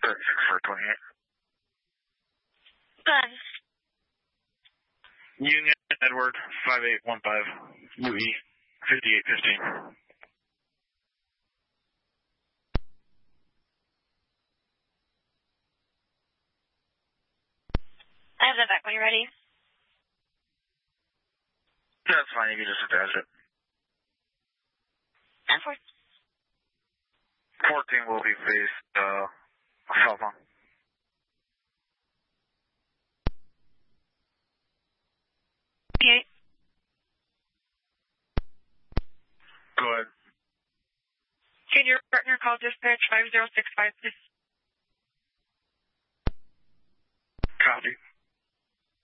3428. Done. Union Edward 5815 UE 5815. I have that back when you're ready. That's fine, you can just attach it. And 14. 14 will be faced, cell phone. Go ahead. Can your partner call dispatch 5065, please? Copy.